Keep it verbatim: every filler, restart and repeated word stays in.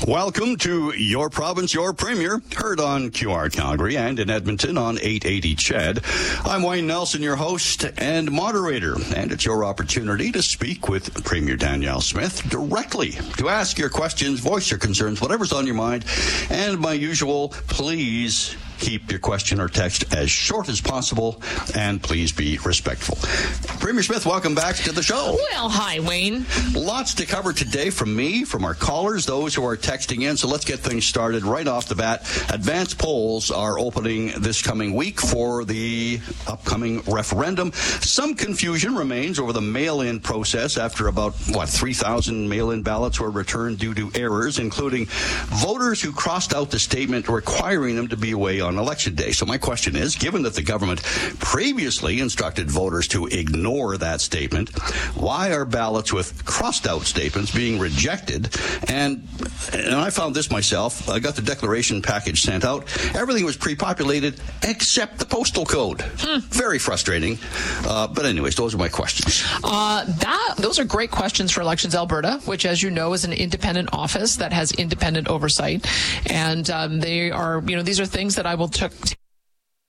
Welcome to Your Province, Your Premier, heard on Q R Calgary and in Edmonton on eight eighty C H E D. I'm Wayne Nelson, your host and moderator, and it's your opportunity to speak with Premier Danielle Smith directly, to ask your questions, voice your concerns, whatever's on your mind, and my usual, please keep your question or text as short as possible, and please be respectful. Premier Smith, welcome back to the show. Well, hi, Wayne. Lots to cover today from me, from our callers, those who are texting in, so let's get things started right off the bat. Advanced polls are opening this coming week for the upcoming referendum. Some confusion remains over the mail-in process after about, what, three thousand mail-in ballots were returned due to errors, including voters who crossed out the statement requiring them to be away on election day. So my question is, given that the government previously instructed voters to ignore that statement, why are ballots with crossed out statements being rejected? And, and I found this myself. I got the declaration package sent out. Everything was pre-populated except the postal code. Hmm. Very frustrating. Uh, but anyways, those are my questions. Uh, that those are great questions for Elections Alberta, which, as you know, is an independent office that has independent oversight. And um, they are, you know, these are things that I will took